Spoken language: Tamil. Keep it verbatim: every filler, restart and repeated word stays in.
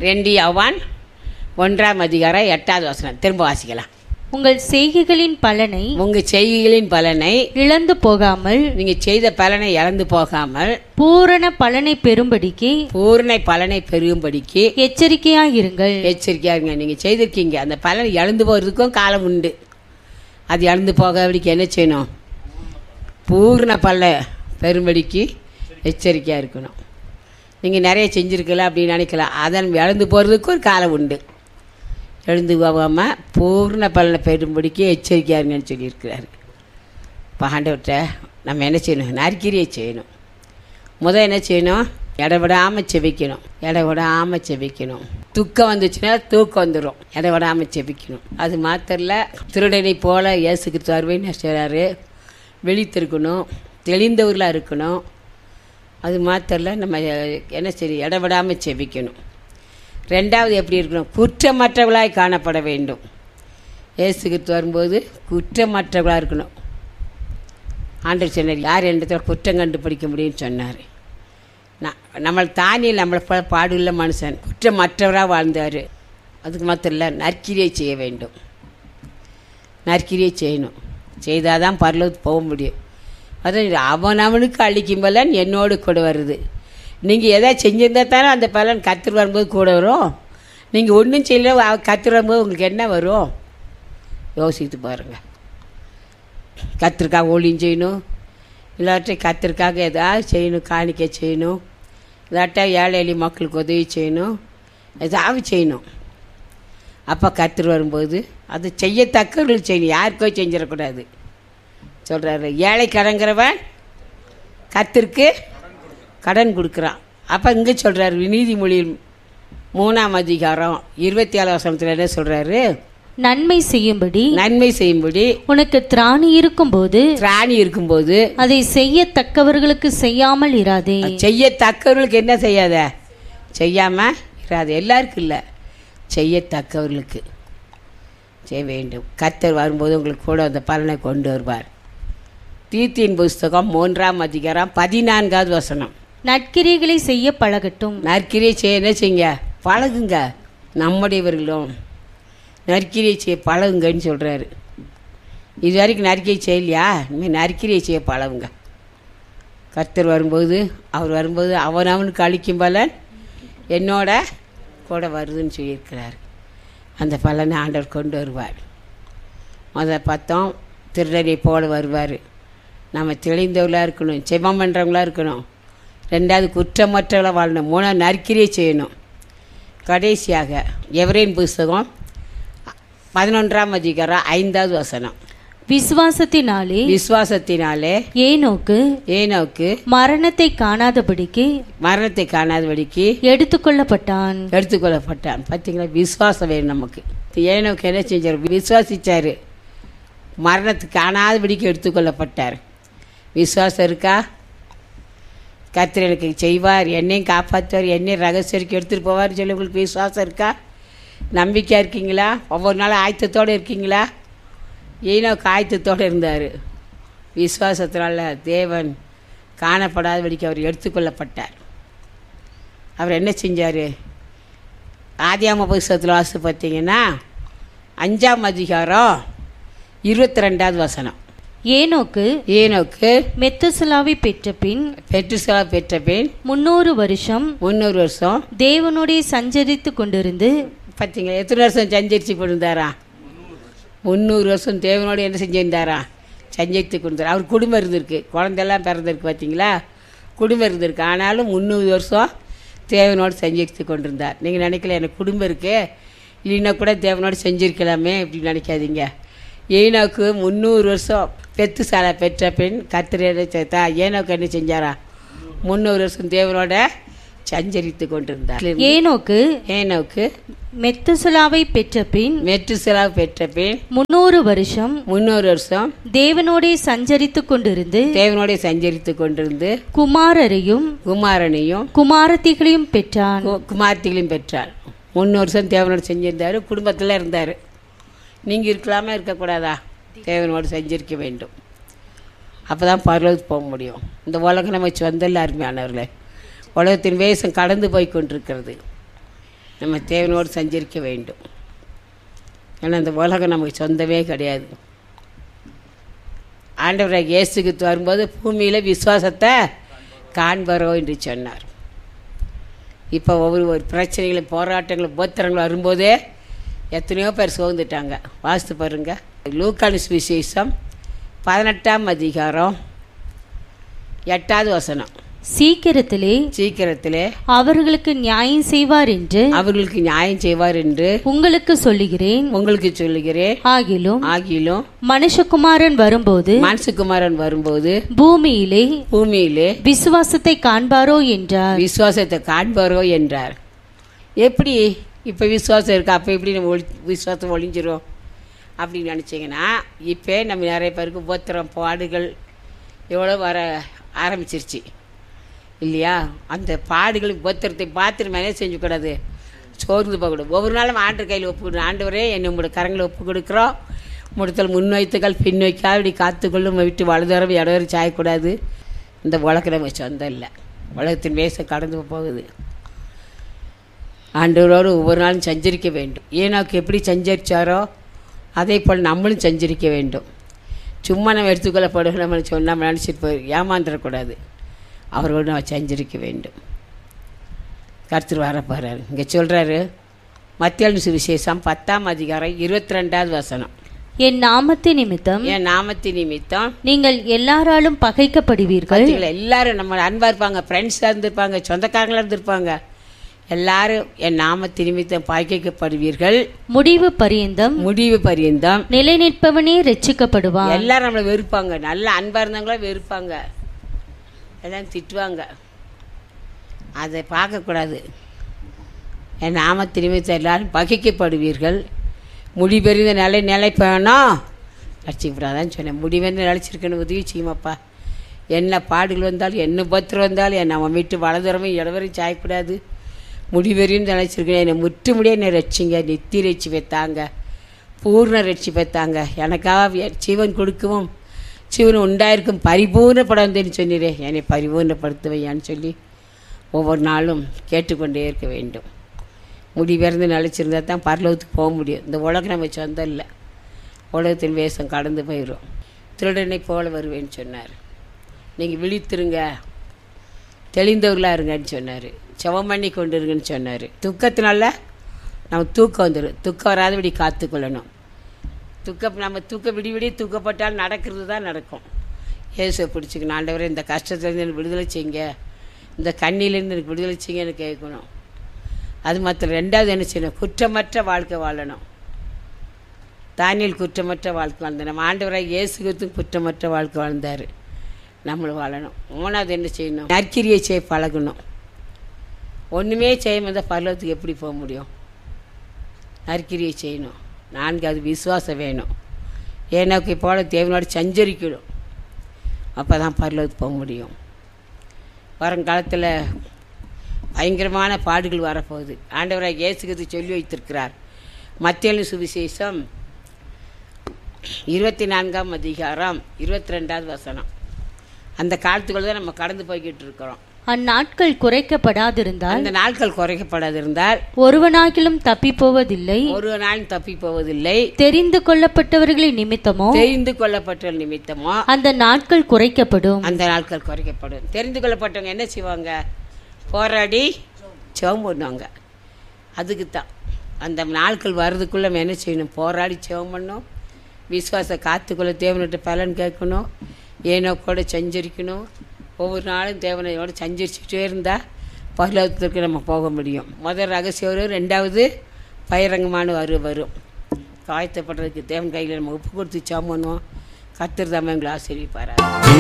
ரெண்டு யோவான் ஒன்றாம் அதிகாரம் எட்டாவது வசனம் திரும்ப வாசிக்கலாம். உங்கள் செய்கைகளின் பலனை உங்க செய்கைகளின் பலனை இழந்து போகாமல் நீங்க செய்த பலனை இழந்து போகாமல் பூரண பலனை பெறும்படிக்கு பூர்ண பலனை பெறும்படிக்கு எச்சரிக்கையாயிருங்கள். எச்சரிக்கையா இருங்க. நீங்க செய்திருக்கீங்க, அந்த பலன் இழந்து போகிறதுக்கும் காலம் உண்டு. அது இழந்து போகாதபடிக்கு என்ன செய்யணும்? பூர்ண பலனை பெறும்படிக்கு எச்சரிக்கையாக இருக்கணும். நீங்கள் நிறைய செஞ்சுருக்கலாம் அப்படின்னு நினைக்கலாம், அதன் இழந்து போகிறதுக்கு ஒரு காலம் உண்டு. எழுந்து போகாமல் பூர்ண பலனை பெறும்படிக்கு எச்சரிக்கையாக இருங்கன்னு சொல்லியிருக்கிறாரு. இப்போ ஆண்டவர்கிட்ட நம்ம என்ன செய்யணும்? நற்கிரியை செய்யணும். முதல் என்ன செய்யணும்? இடவிடாமல் செபிக்கணும். இடவிடாமல் செபிக்கணும். துக்கம் வந்துச்சுன்னா தூக்கம் வந்துடும். இடவிடாமல் செபிக்கணும். அது மாத்திரல, திருடனை போல இயேசு கிறிஸ்து வருவேன்னு சொல்கிறாரு. விழித்திருக்கணும், தெளிந்தவர்களாக இருக்கணும். அது மாத்திரல, நம்ம என்ன செய்யணும்? இடவிடாமல் செபிக்கணும். ரெண்டாவது எப்படி இருக்கணும்? குற்றமற்றவர்களாய் காணப்பட வேண்டும். இயேசு கிறிஸ்து வரும்போது குற்றமற்றவர்களாக இருக்கணும். ஆண்டவர் சொன்னார், யார் என்ற குற்றம் கண்டுபிடிக்க முடியும்னு சொன்னார். நான் நம்மளை தானே நம்மளை போல பாடுள்ள மனுஷன் குற்றமற்றவராக வாழ்ந்தார். அதுக்கு மாத்திரம் இல்லை, நற்கிரியை செய்ய வேண்டும். நற்கிரியை செய்யணும். செய்தால் தான் பரலோகத்துக்கு போக முடியும். அதான் அவன் அவனுக்கு அழிக்கும் பலன் என்னோடு கூட வருது. நீங்கள் எதாவது செஞ்சுருந்தா தானே அந்த பலன் கர்த்தர் வரும்போது கூட வரும். நீங்கள் ஒன்றும் செய்யல, கர்த்தர் வரும்போது உங்களுக்கு என்ன வரும்? யோசித்து பாருங்கள். கர்த்தருக்காக ஊழியம் செய்யணும், இல்லாட்டி கர்த்தருக்காக எதாவது செய்யணும், காணிக்க செய்யணும், இல்லாட்டா ஏழை எளிய மக்களுக்கு உதவி செய்யணும், எதாவது செய்யணும். அப்போ கர்த்தர் வரும்போது அது செய்யத்தக்கவர்கள் செய்யணும், யாருக்கோ செஞ்சிடக்கூடாது சொல்கிறாரு. ஏழை கடங்கிறவன் கர்த்தருக்கு கடன் கொடுக்குறான். அப்போ இங்கே சொல்கிறாரு, நீதிமொழியில் மூணாம் அதிகாரம் இருபத்தி ஏழு வசனத்தில் என்ன சொல்கிறாரு? நன்மை செய்யும்படி நன்மை செய்யும்படி உனக்கு திராணி இருக்கும்போது திராணி இருக்கும்போது அதை செய்யத்தக்கவர்களுக்கு செய்யாமல் இராதே. செய்யத்தக்கவர்களுக்கு என்ன செய்யாத? செய்யாமல் இராது. எல்லாருக்கும் இல்லை, செய்யத்தக்கவர்களுக்கு செய்ய வேண்டும். கர்த்தர் வரும்போது உங்களுக்கு கூட அந்த பலனை கொண்டு வருவார். தீத்தின் புஸ்தகம் மூன்றாம் அதிகாரம் பதினான்காவது வசனம். நற்கிரியைகளை செய்ய பழகட்டும். நற்கிரியை செய்ய என்ன செய்யுங்க? பழகுங்க. நம்முடையவர்களும் நற்கிரியை செய்ய பழகுங்கன்னு சொல்கிறாரு. இது வரைக்கும் நற்கிரியை செய்யலையா? இனிமேல் நற்கிரியை செய்ய பழகுங்க. கர்த்தர் வரும்போது அவர் வரும்போது அவன் அவனுக்கு அளிக்கும் பலன் என்னோட கூட வருதுன்னு சொல்லியிருக்கிறார். அந்த பலனை ஆண்டவர் கொண்டு வருவார். முதல்ல பார்த்தோம், திருடனை போல வருவார். நம்ம தெளிந்தவர்களாக இருக்கணும், செபம் பண்ணுறவங்களாக இருக்கணும். ரெண்டாவது குற்றமற்றவர்களாக வாழணும். மூணாவது நற்கிரியை செய்யணும். கடைசியாக எவரேன் புஸ்தகம் பதினொன்றாம் அதிகாரம் ஐந்தாவது வசனம். விசுவாசத்தினாலே விசுவாசத்தினாலே ஏனோக்கு ஏனோக்கு மரணத்தை காணாதபடிக்கு மரணத்தை காணாதபடிக்கு எடுத்துக்கொள்ளப்பட்டான் எடுத்துக்கொள்ளப்பட்டான். பார்த்தீங்களா? விசுவாசம் வேணும் நமக்கு. ஏனோக்கு என்ன செஞ்சார்? விசுவாசிச்சார், மரணத்தை காணாதபடிக்கு எடுத்துக்கொள்ளப்பட்டார். விசுவாசம் இருக்கா? கர்த்தர் எனக்கு செய்வார், என்னையும் காப்பாற்றுவார், என்னையும் ரகசியருக்கு எடுத்துகிட்டு போவார் சொல்லி உங்களுக்கு விசுவாசம் இருக்கா? நம்பிக்கையாக இருக்கீங்களா? ஒவ்வொரு நாளும் ஆயத்தத்தோடு இருக்கீங்களா? ஏனோக்கு ஆயத்தத்தோடு இருந்தார். விசுவாசத்தினால தேவன் காணப்படாதபடிக்கு அவர் எடுத்துக்கொள்ளப்பட்டார். அவர் என்ன செஞ்சார்? ஆதியாகம புஸ்தகத்தில் வாசி பார்த்தீங்கன்னா அஞ்சாம் அதிகாரம் இருபத்தி ரெண்டாவது வசனம். ஏனோக்கு ஏனோக்கு மெத்துசலாவை பெற்ற பின் பெற்றுசலா பெற்ற பின் முன்னூறு வருஷம் முந்நூறு வருஷம் தேவனுடைய சஞ்சரித்து கொண்டிருந்து. பார்த்தீங்களா? எத்தனை வருஷம் சஞ்சரித்து கொண்டிருந்தாரா? முந்நூறு வருஷம் தேவனோடு என்ன செஞ்சிருந்தாரா? சஞ்சரித்து கொண்டிருந்தார். அவர் குடும்பம் இருந்திருக்கு, குழந்தையெல்லாம் பிறந்திருக்கு. பார்த்தீங்களா? குடும்பம் இருந்திருக்கு. ஆனாலும் முந்நூறு வருஷம் தேவனோடு சஞ்சரித்து கொண்டிருந்தார். நீங்கள் நினைக்கல எனக்கு குடும்பம் இருக்குது, இல்லைன்னா கூட தேவனோடு செஞ்சிருக்கலாமே இப்படின்னு நினைக்காதீங்க. ஏனோக்கு முந்நூறு வருஷம் பெத்து சாலை பெற்ற பின் கர்த்தர் சேர்த்தா ஏனோக்கு என்ன செஞ்சாரா? முந்நூறு வருஷம் தேவனோட சஞ்சரித்து கொண்டிருந்தார். ஏனோக்கு ஏனோக்கு மெத்துசலாவை பெற்ற பின் மெத்துசலா பெற்ற பின் முன்னூறு வருஷம் முந்நூறு வருஷம் தேவனோடே சஞ்சரித்து கொண்டிருந்து தேவனோட சஞ்சரித்து கொண்டிருந்து குமாரரையும் குமாரனையும் குமாரத்திகளையும் பெற்றான். குமாரத்திகளையும் பெற்றார். முந்நூறு வருஷம் தேவனோட செஞ்சிருந்தார், குடும்பத்தில் இருந்தார். நீங்கள் இருக்கலாமா? இருக்கக்கூடாதா? தேவனோடு செஞ்சிருக்க வேண்டும். அப்போ தான் பரலோகத்துக்கு போக முடியும். இந்த உலகம் நம்ம வச்சு வந்தல்ல அருமையானவர்களே. உலகத்தின் வேஷம் கடந்து போய் கொண்டிருக்கிறது. நம்ம தேவனோடு சஞ்சரிக்க வேண்டும். ஏன்னா இந்த உலகம் நமக்கு சொந்தமே கிடையாது. ஆண்டவராக இயேசுக்கு வரும்போது பூமியில் விசுவாசத்தை காண்பரோ என்று சொன்னார். இப்போ ஒவ்வொரு ஒரு பிரச்சனைகளும் போராட்டங்களும் உபத்திரங்களும் வரும்போதே எத்தனையோ பேர் சோர்ந்துட்டாங்க. வாசித்து பாருங்க. லூக்கானு சுவிசேஷம் பதினெட்டாம் அதிகாரம் எட்டாவது வசனம். சீக்கிரத்திலே சீக்கிரத்திலே அவர்களுக்கு நியாயம் செய்வார் என்று அவர்களுக்கு நியாயம் செய்வார் என்று உங்களுக்கு சொல்லுகிறேன். உங்களுக்கு சொல்லுகிறேன். ஆகிலும் ஆகிலும் மனுஷகுமாரன் வரும்போது மனுஷகுமாரன் வரும்போது பூமியிலே பூமியிலே விசுவாசத்தை காண்பாரோ என்றார். விசுவாசத்தை காண்பாரோ என்றார். எப்படி இப்போ விசுவாசம் இருக்கா? அப்போ எப்படி நம்ம ஒளி விசுவாசம் ஒழிஞ்சிரும் அப்படின்னு நினச்சிங்கன்னா, இப்போ நம்ம நிறைய பேருக்கு உபத்திரம் பாடுகள் எவ்வளோ வர ஆரம்பிச்சிருச்சு இல்லையா? அந்த பாடுகள் உபத்திரத்தை பார்த்து நம்ம என்ன செஞ்சுக்கூடாது, சோர்ந்து போகக்கூடாது. ஒவ்வொரு நாளும் ஆண்டு கையில் ஒப்பு ஆண்டவரே என்னை உங்களோட கரங்களை ஒப்பு கொடுக்குறோம், முடத்தல் முன்வைத்துக்கள் பின் வைக்கா இப்படி காத்துக்கொள்ளும், நம்ம விட்டு வலதுவரம் இடவரை சாயக்கூடாது. இந்த உலகம் நம்ம சொந்தம் இல்லை, உலகத்தின் வேசம் கடந்து போகுது. ஆண்டவரோடு ஒவ்வொரு நாளும் சஞ்சரிக்க வேண்டும். ஏனோக்கு எப்படி சஞ்சரித்தாரோ அதே போல் நம்மளும் சஞ்சரிக்க வேண்டும். சும்மா நம்ம எடுத்துக்கொள்ளப்படுகிற நம்ம சொன்னால் நம்ம நினச்சிட்டு போய் ஏமாந்துடக்கூடாது. அவரோடு நம்ம சஞ்சரிக்க வேண்டும். கர்த்தர் வர போகிறாரு. இங்கே சொல்கிறாரு மத்தேயு சுவிசேஷம் பத்தாம் அதிகாரம் இருபத்தி ரெண்டாவது வசனம். என் நாமத்து நிமித்தம் என் நாமத்து நிமித்தம் நீங்கள் எல்லாராலும் பகைக்கப்படுவீர்கள். எல்லாரும் நம்ம அன்பாக இருப்பாங்க, ஃப்ரெண்ட்ஸாக இருந்திருப்பாங்க, சொந்தக்காரங்களாக இருந்திருப்பாங்க. எல்லாரும் என் நாமத்து நிமித்தம் பகைக்கப்படுவீர்கள். முடிவு பரியந்தம் முடிவு பரியந்தம் நிலை நிற்பவனே ரட்சிக்கப்படுவான். எல்லாரும் நம்மளை வெறுப்பாங்க, நல்ல அன்பாக இருந்தவங்களா வெறுப்பாங்க, எல்லாம் திட்டுவாங்க. அதை பார்க்கக்கூடாது. என் நாமத்து நிமித்தம் எல்லாரும் பகைக்கப்படுவீர்கள். முடிவெறிந்த நிலை நிலைப்பேனோ ரட்சிக்கப்படாதான்னு சொன்னேன். முடிவெறிந்து நிலைச்சிருக்கேன்னு உதவி செய்யுமாப்பா. என்ன பாடுகள் வந்தாலும் என்ன உபத்திரம் வந்தாலும் என் நம்ம வீட்டு வலதுறமையும் இடவரையும் சாயக்கூடாது. முடிவெறியும் நினைச்சிருக்கேன். என்னை முற்று முடிய என்னை ரட்சிங்க, நெத்தி ரட்சி வைத்தாங்க, பூர்ண ரட்சி வைத்தாங்க. எனக்காக ஜீவன் கொடுக்கவும் ஜீவன் உண்டாயிருக்கும் பரிபூர்ணப்படாதுன்னு சொன்னீரேன், என்னை பரிபூர்ணப்படுத்துவையான்னு சொல்லி ஒவ்வொரு நாளும் கேட்டுக்கொண்டே இருக்க வேண்டும். முடிவெறிந்து நிலைச்சிருந்தா தான் பரலோகத்துக்கு போக முடியும். இந்த உலகம் நம்ம சொந்தம் இல்லை, உலகத்தின் வேஷம் கடந்து போயிடும். திருடனை போல வருவேன்னு சொன்னார். நீங்கள் விழித்திருங்க, தெளிந்தவர்களாக இருங்கன்னு சொன்னார். செவம் பண்ணி கொண்டு இருங்கன்னு சொன்னார். துக்கத்தினால நம்ம தூக்கம் வந்துடும். துக்கம் வராதபடி காத்துக்கொள்ளணும். துக்கம் நம்ம தூக்க விடி விடி தூக்கப்பட்டால் நடக்கிறது தான் நடக்கும். இயேசுவை பிடிச்சிக்கணும். ஆண்டவரே இந்த கஷ்டத்துலேருந்து எனக்கு விடுதலை செய்யுங்க, இந்த கண்ணிலேருந்து எனக்கு விடுதலை செய்யுங்க எனக்கு கேட்கணும். அது மாத்திரம். ரெண்டாவது என்ன செய்யணும், குற்றமற்ற வாழ்க்கை வாழணும். தானியேல் குற்றமற்ற வாழ்க்கை வாழ்ந்தார். நம்ம ஆண்டவராக இயேசு கிறிஸ்து குற்றமற்ற வாழ்க்கை வாழ்ந்தார். நம்மளும் வாழணும். மூணாவது என்ன செய்யணும், நற்கிரியை செய்ய பழகணும். ஒன்றுமே செய்யாமல் இருந்தால் பரலோகத்துக்கு எப்படி போக முடியும்? நற்கிரியை செய்யணும். நான்காவது விசுவாசம் வேணும். ஏனோக்கு போல தேவனோடு சஞ்சரிக்கணும். அப்போ தான் பரலோகத்துக்கு போக முடியும். வருங்காலத்தில் பயங்கரமான பாடுகள் வரப்போகுது. ஆண்டவராக இயேசு கிறிஸ்து சொல்லி வைத்திருக்கிறார். மத்தேயு சுவிசேஷம் இருபத்தி நான்காம் அதிகாரம் இருபத்தி ரெண்டாவது வசனம். அந்த காலத்துக்குள்ள தான் நம்ம கடந்து போய்கிட்டு இருக்கிறோம். அந்நாட்கள் குறைக்கப்படாதிருந்தால் அந்த நாட்கள் குறைக்கப்படாதிருந்தால் ஒருவனாகிலும் தப்பி போவதில்லை, ஒரு நாளும் தப்பி போவதில்லை. தெரிந்து கொள்ளப்பட்டவர்களின் நிமித்தமோ தெரிந்து கொள்ளப்பட்ட நிமித்தமோ அந்த நாட்கள் குறைக்கப்படும். அந்த நாட்கள் குறைக்கப்படும். தெரிந்து கொள்ளப்பட்டவங்க என்ன செய்வாங்க, போராடி செவம் பண்ணுவாங்க. அதுக்கு தான் அந்த நாட்கள் வர்றதுக்குள்ள நம்ம என்ன செய்யணும், போராடி செவம் பண்ணணும். விசுவாச காத்துக்குள்ள தேவனிட்ட பலன் கேட்கணும். ஏனோ கூட சஞ்சரிக்கணும். ஒவ்வொரு நாளும் தேவனையோடு சஞ்சரிச்சுட்டே இருந்தால் பரலோகத்திற்கு நம்ம போக முடியும். முதல் ரகசியம் வரும், ரெண்டாவது பயிரங்கமான வரு வரும் காயத்தப்படுறதுக்கு தேவன் கையில் நம்ம உப்பு கொடுத்து சாம் பண்ணுவோம். கர்த்தர் தாமே எங்களை ஆசீர்வதிப்பார்.